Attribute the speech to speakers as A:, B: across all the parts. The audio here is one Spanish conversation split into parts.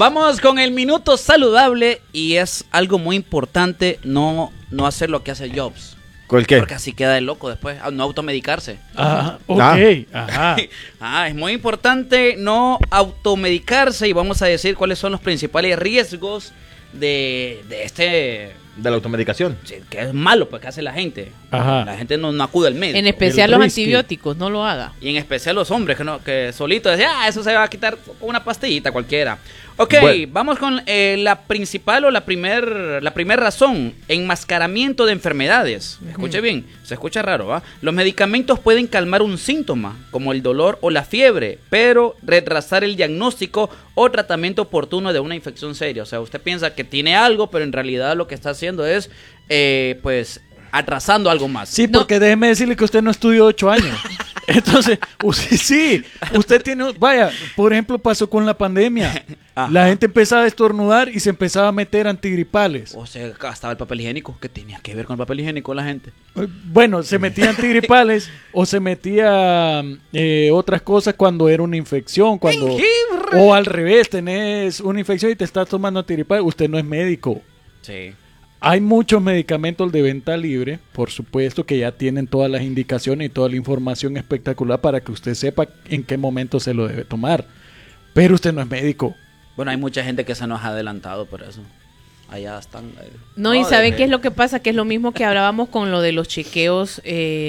A: Vamos con el minuto saludable y es algo muy importante no hacer lo que hace Jobs.
B: ¿Cuál qué?
A: Porque así queda de loco después, no automedicarse.
C: Ah, ok. Ajá.
A: Es muy importante no automedicarse y vamos a decir cuáles son los principales riesgos de
B: De la automedicación.
A: Sí, que es malo porque hace la gente.
C: Ajá.
A: La gente no acude al médico.
D: En especial
C: El
D: los
C: risky.
D: antibióticos, no lo haga.
A: Y en especial los hombres que solito decían, eso se va a quitar con una pastillita cualquiera. Ok,
B: Bueno.
A: vamos con la principal o la primer razón, enmascaramiento de enfermedades. Escuche bien, se escucha raro, ¿va? Los medicamentos pueden calmar un síntoma, como el dolor o la fiebre, pero retrasar el diagnóstico o tratamiento oportuno de una infección seria. O sea, usted piensa que tiene algo, pero en realidad lo que está haciendo es, pues, atrasando algo más.
C: Sí, porque déjeme decirle que usted no estudió 8 años. Entonces, usted tiene... Vaya, por ejemplo, pasó con la pandemia.
A: Ajá.
C: La gente empezaba a estornudar y se empezaba a meter antigripales.
A: O se gastaba el papel higiénico. ¿Qué tenía que ver con el papel higiénico la gente?
C: Bueno, se metía antigripales o se metía otras cosas cuando era una infección. O al revés, tenés una infección y te estás tomando antigripales. Usted no es médico.
A: Sí.
C: Hay muchos medicamentos de venta libre, por supuesto, que ya tienen todas las indicaciones y toda la información espectacular para que usted sepa en qué momento se lo debe tomar. Pero usted no es médico.
A: Bueno, hay mucha gente que se nos ha adelantado por eso. Allá están.
D: No, y ¿saben qué es lo que pasa? Que es lo mismo que hablábamos con lo de los chequeos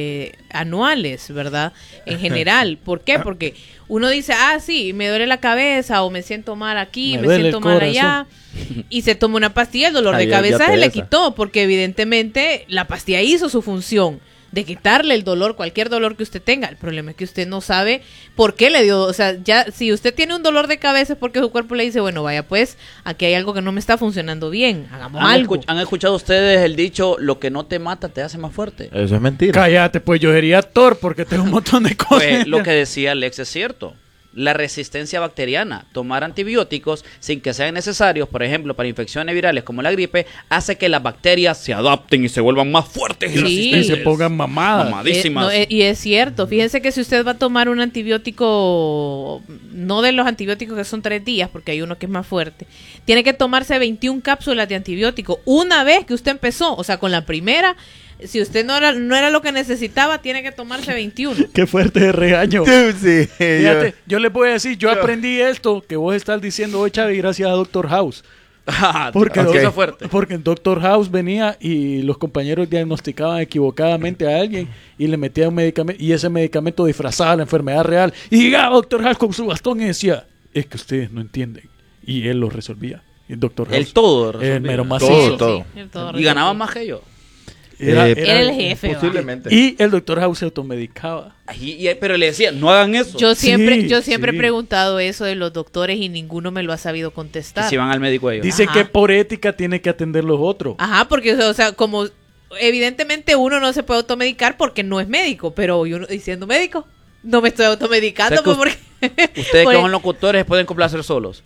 D: anuales, ¿verdad? En general. ¿Por qué? Porque uno dice, sí, me duele la cabeza o me siento mal aquí, me siento mal allá. Y se toma una pastilla, el dolor de cabeza se le quitó, porque evidentemente la pastilla hizo su función de quitarle el dolor, cualquier dolor que usted tenga. El problema es que usted no sabe por qué le dio, o sea, ya si usted tiene un dolor de cabeza es porque su cuerpo le dice, bueno, vaya pues, aquí hay algo que no me está funcionando bien, hagamos algo.
A: ¿Han escuchado ustedes el dicho, lo que no te mata te hace más fuerte?
B: Eso es mentira.
C: Cállate, pues yo sería Thor porque tengo un montón de cosas.
A: Pues lo que decía Alex es cierto. La resistencia bacteriana, tomar antibióticos sin que sean necesarios, por ejemplo, para infecciones virales como la gripe, hace que las bacterias se adapten y se vuelvan más fuertes y
D: Sí.
A: resistentes.
C: Y se pongan mamadas.
A: Mamadísimas.
D: Y es cierto, fíjense que si usted va a tomar un antibiótico, no de los antibióticos que son 3 días, porque hay uno que es más fuerte, tiene que tomarse 21 cápsulas de antibiótico una vez que usted empezó, o sea, con la primera. Si usted no era lo que necesitaba, tiene que tomarse 21.
C: Qué fuerte de regaño.
B: Sí,
C: Fíjate, yo les voy a decir, yo aprendí esto que vos estás diciendo hoy, Chavi, gracias a Doctor House. Porque,
A: Cosa fuerte.
C: porque el Doctor House venía y los compañeros diagnosticaban equivocadamente a alguien y le metían un medicamento y ese medicamento disfrazaba la enfermedad real. Y llegaba Doctor House con su bastón y decía, es que ustedes no entienden. Y él lo resolvía. El Doctor House.
A: El todo
C: El
A: resolvía.
C: mero macizo.
B: Todo.
A: Y ganaba más que yo.
C: Era
D: Era el jefe.
B: Posiblemente.
C: Y el Doctor House se automedicaba.
A: Pero le decía, no hagan eso.
D: Yo siempre
C: Sí.
D: he preguntado eso de los doctores y ninguno me lo ha sabido
A: Y
D: contestar.
A: si van al médico ellos.
C: Dice
D: Ajá.
C: que por ética tiene que atender los otros.
D: Ajá, porque, o sea, como evidentemente uno no se puede automedicar porque no es médico, pero yo diciendo médico, no me estoy automedicando,
A: O sea, que
D: pues porque...
A: Ustedes
D: pues,
A: que son locutores pueden complacer solos.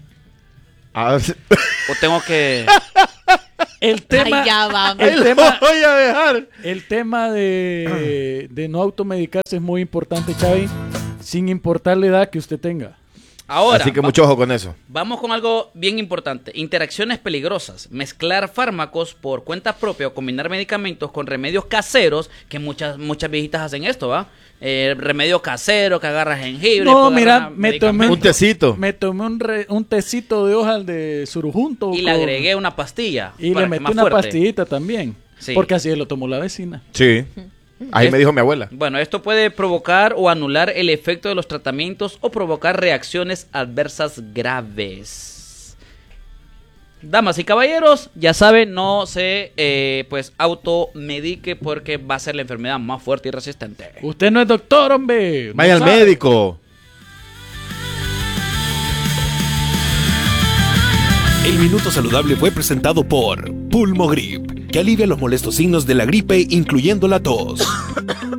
A: O tengo que...
C: El tema,
D: Ay, ya va.
C: el tema,
B: voy a dejar.
C: el tema de no automedicarse es muy importante, Chavi, sin importar la edad que usted tenga.
A: Ahora,
B: Así que mucho ojo con eso.
A: vamos con algo bien importante. Interacciones peligrosas. Mezclar fármacos por cuenta propia o combinar medicamentos con remedios caseros, que muchas viejitas hacen esto, ¿va? Remedio casero, que agarras jengibre.
C: No,
A: después
C: mira,
A: agarras
C: me tomé
A: medicamento.
B: Un tecito.
C: Me tomé un tecito de hojas de surujunto.
A: Y le agregué una pastilla.
C: Y
A: para
C: le
A: que
C: metí
A: más
C: una
A: fuerte.
C: pastillita también.
A: Sí.
C: Porque así lo tomó la vecina.
B: Sí. Ahí me dijo mi abuela.
A: Bueno, esto puede provocar o anular el efecto de los tratamientos o provocar reacciones adversas graves. Damas y caballeros, ya saben, no se pues automedique porque va a ser la enfermedad más fuerte y resistente.
C: Usted no es doctor, hombre.
B: Vaya
C: No
B: al
C: sabe.
B: médico.
E: El Minuto Saludable fue presentado por Pulmogrip, que alivia los molestos signos de la gripe, incluyendo la tos.